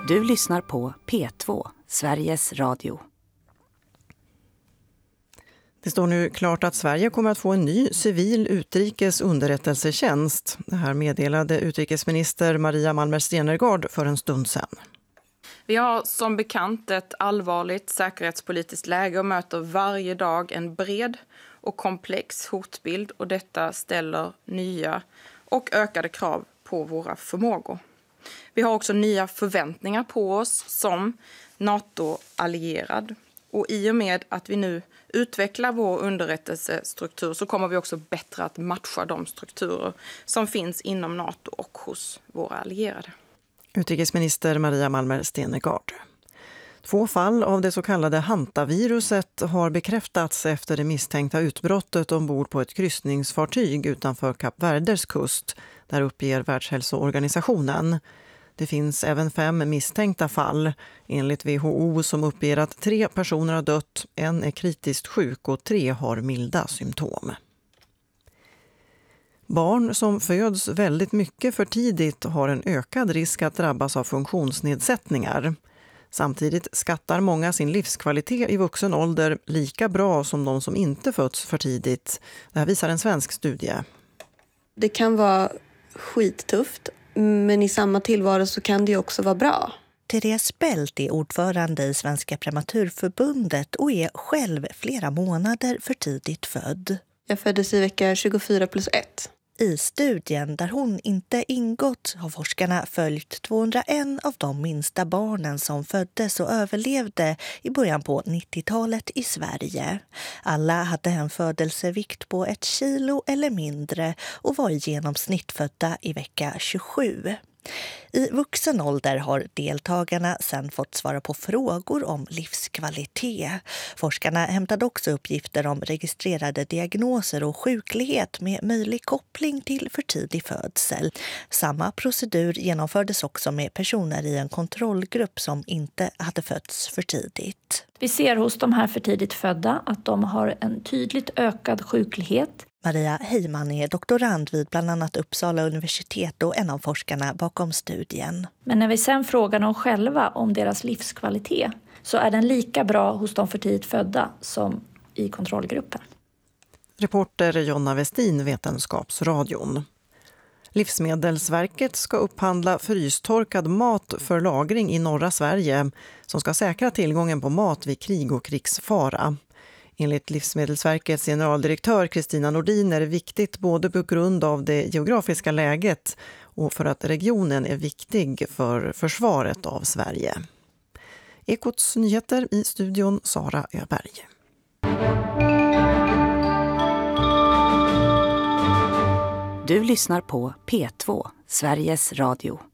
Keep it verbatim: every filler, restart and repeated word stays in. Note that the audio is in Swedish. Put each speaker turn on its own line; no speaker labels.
Du lyssnar på P två, Sveriges Radio.
Det står nu klart att Sverige kommer att få en ny civil utrikes underrättelsetjänst. Det här meddelade utrikesminister Maria Malmer Stenergard för en stund sedan.
Vi har som bekant ett allvarligt säkerhetspolitiskt läge och möter varje dag en bred och komplex hotbild, och detta ställer nya och ökade krav på våra förmågor. Vi har också nya förväntningar på oss som NATO-allierad, och i och med att vi nu utvecklar vår underrättelsestruktur så kommer vi också bättre att matcha de strukturer som finns inom NATO och hos våra allierade.
Utrikesminister Maria Malmer Stenergard. Två fall av det så kallade hantaviruset har bekräftats efter det misstänkta utbrottet ombord på ett kryssningsfartyg utanför Kap Verdes kust, där uppger Världshälsoorganisationen. Det finns även fem misstänkta fall, enligt W H O, som uppger att tre personer har dött, en är kritiskt sjuk och tre har milda symptom. Barn som föds väldigt mycket för tidigt har en ökad risk att drabbas av funktionsnedsättningar. Samtidigt skattar många sin livskvalitet i vuxen ålder lika bra som de som inte föds för tidigt. Det här visar en svensk studie.
Det kan vara skittufft, men i samma tillvaro så kan det också vara bra.
Therese Bält är ordförande i Svenska Prematurförbundet och är själv flera månader för tidigt född.
Jag föddes i vecka tjugofyra plus ett.
I studien där hon inte ingått har forskarna följt tvåhundraen av de minsta barnen som föddes och överlevde i början på nittiotalet i Sverige. Alla hade en födelsevikt på ett kilo eller mindre och var i genomsnitt födda i vecka tjugosju. I vuxen ålder har deltagarna sedan fått svara på frågor om livskvalitet. Forskarna hämtade också uppgifter om registrerade diagnoser och sjuklighet med möjlig koppling till för tidig födsel. Samma procedur genomfördes också med personer i en kontrollgrupp som inte hade fötts för tidigt.
Vi ser hos de här för tidigt födda att de har en tydligt ökad sjuklighet.
Maria Heiman är doktorand vid bland annat Uppsala universitet och en av forskarna bakom studien.
Men när vi sen frågar dem själva om deras livskvalitet så är den lika bra hos de för tidigt födda som i kontrollgruppen.
Reporter Jonna Westin, Vetenskapsradion. Livsmedelsverket ska upphandla frystorkad mat för lagring i norra Sverige som ska säkra tillgången på mat vid krig och krigsfara. Enligt Livsmedelsverkets generaldirektör Kristina Nordin är det viktigt både på grund av det geografiska läget och för att regionen är viktig för försvaret av Sverige. Ekots nyheter i studion Sara Öberg.
Du lyssnar på P två, Sveriges Radio.